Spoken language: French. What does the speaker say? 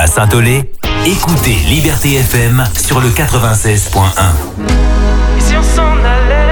À Saint-Olé, écoutez Liberté FM sur le 96.1. Et si on s'en allait?